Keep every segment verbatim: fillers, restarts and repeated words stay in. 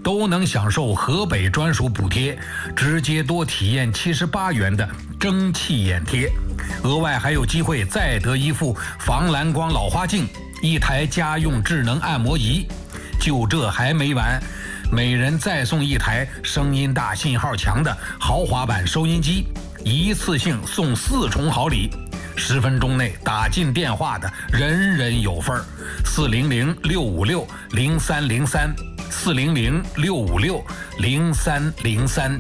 都能享受河北专属补贴，直接多体验七十八元的蒸汽眼贴，额外还有机会再得一副防蓝光老花镜，一台家用智能按摩仪。就这还没完，每人再送一台声音大、信号强的豪华版收音机，一次性送四重好礼。十分钟内打进电话的人人有份儿。四零零六五六零三零三，四零零六五六零三零三。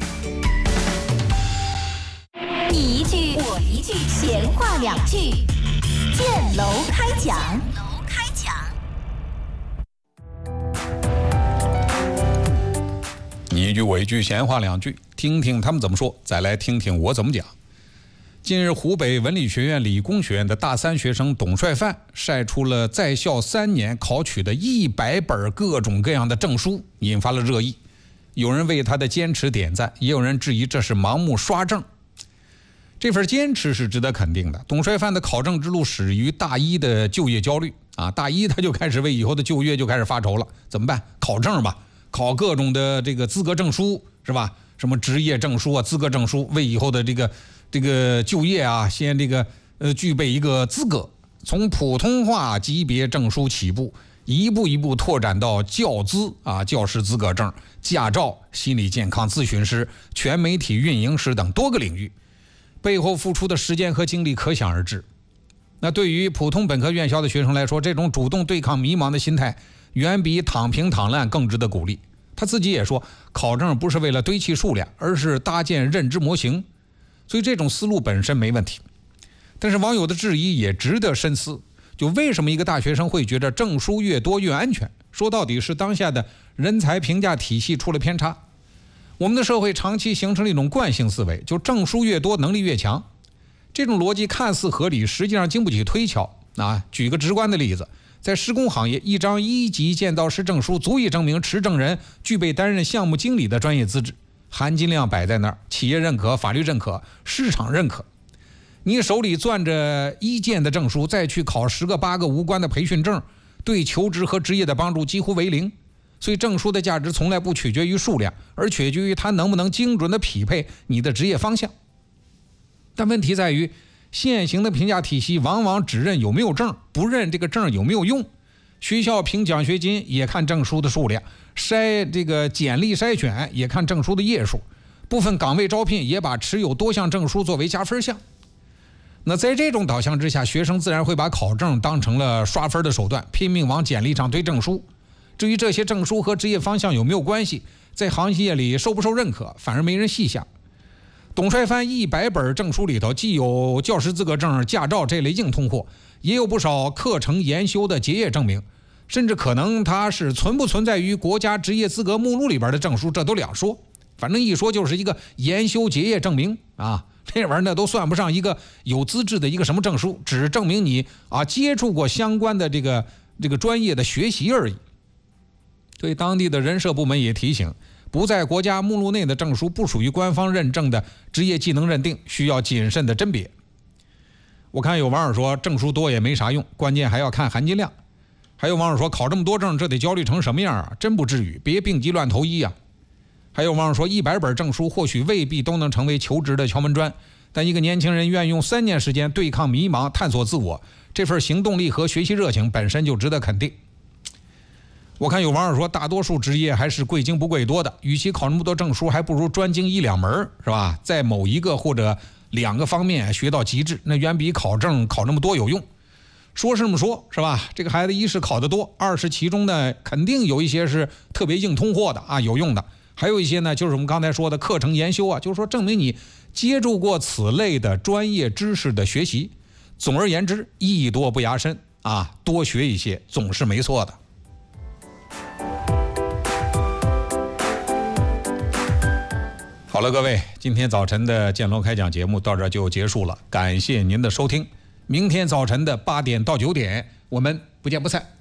你一句我一句，闲话两句，建楼开讲。楼开讲。 你一句我一句，闲话两句，听听他们怎么说，再来听听我怎么讲。近日，湖北文理学院理工学院的大三学生董帅范晒出了在校三年考取的一百本各种各样的证书，引发了热议。有人为他的坚持点赞，也有人质疑这是盲目刷证。这份坚持是值得肯定的。董帅范的考证之路始于大一的就业焦虑啊，大一他就开始为以后的就业就开始发愁了，怎么办？考证吧，考各种的这个资格证书是吧？什么职业证书啊、资格证书，为以后的这个。这个就业啊，先这个呃具备一个资格，从普通话级别证书起步，一步一步拓展到教资啊、教师资格证、驾照、心理健康咨询师、全媒体运营师等多个领域，背后付出的时间和精力可想而知。那对于普通本科院校的学生来说，这种主动对抗迷茫的心态，远比躺平躺烂更值得鼓励。他自己也说，考证不是为了堆砌数量，而是搭建认知模型。所以这种思路本身没问题，但是网友的质疑也值得深思。就为什么一个大学生会觉得证书越多越安全？说到底是当下的人才评价体系出了偏差。我们的社会长期形成了一种惯性思维，就证书越多能力越强。这种逻辑看似合理，实际上经不起推敲啊。举个直观的例子，在施工行业，一张一级建造师证书足以证明持证人具备担任项目经理的专业资质。含金量摆在那儿，企业认可、法律认可、市场认可。你手里攥着一建的证书，再去考十个八个无关的培训证，对求职和职业的帮助几乎为零。所以证书的价值从来不取决于数量，而取决于它能不能精准的匹配你的职业方向。但问题在于，现行的评价体系往往只认有没有证，不认这个证有没有用。学校评奖学金也看证书的数量，筛这个简历筛选也看证书的页数，部分岗位招聘也把持有多项证书作为加分项。那在这种导向之下，学生自然会把考证当成了刷分的手段，拼命往简历上堆证书。至于这些证书和职业方向有没有关系，在行业里受不受认可，反而没人细想。董帅范一百本证书里头，既有教师资格证、驾照这类硬通货，也有不少课程研修的结业证明，甚至可能它是存不存在于国家职业资格目录里边的证书，这都两说。反正一说就是一个研修结业证明啊，这玩意儿呢都算不上一个有资质的一个什么证书，只证明你啊接触过相关的这个这个专业的学习而已。所以当地的人社部门也提醒，不在国家目录内的证书不属于官方认证的职业技能认定，需要谨慎的甄别。我看有网友说证书多也没啥用，关键还要看含金量。还有网友说考这么多证，这得焦虑成什么样啊？真不至于，别病急乱投医啊。还有网友说一百本证书或许未必都能成为求职的敲门砖，但一个年轻人愿意用三年时间对抗迷茫、探索自我，这份行动力和学习热情本身就值得肯定。我看有网友说大多数职业还是贵精不贵多的，与其考那么多证书，还不如专精一两门，是吧？在某一个或者两个方面学到极致，那远比考证考那么多有用。说是这么说，是吧？这个孩子一是考得多，二是其中呢肯定有一些是特别硬通货的啊，有用的，还有一些呢就是我们刚才说的课程研修啊，就是说证明你接触过此类的专业知识的学习。总而言之，艺多不压身啊，多学一些总是没错的。好了，各位，今天早晨的建楼开讲节目到这就结束了，感谢您的收听。明天早晨的八点到九点，我们不见不散。